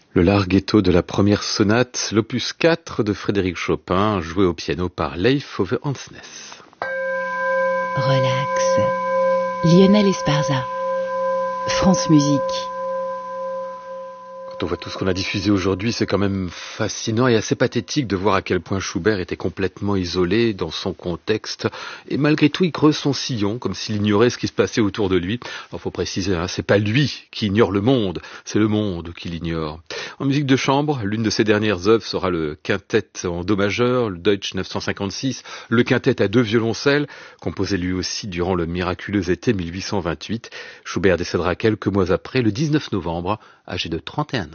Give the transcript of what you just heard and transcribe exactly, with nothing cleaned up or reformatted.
Le larghetto de la première sonate, l'opus quatre de Frédéric Chopin, joué au piano par Leif Ove Andsnes. Relax. Lionel Esparza. France Musique. Quand on voit tout ce qu'on a diffusé aujourd'hui, c'est quand même fascinant et assez pathétique de voir à quel point Schubert était complètement isolé dans son contexte. Et malgré tout, il creuse son sillon, comme s'il ignorait ce qui se passait autour de lui. Alors, faut préciser, hein, c'est pas lui qui ignore le monde, c'est le monde qui l'ignore. En musique de chambre, l'une de ses dernières œuvres sera le quintet en do majeur, le Deutsch neuf cent cinquante-six, le quintet à deux violoncelles, composé lui aussi durant le miraculeux été mille huit cent vingt-huit. Schubert décédera quelques mois après, le dix-neuf novembre, âgé de trente et un ans.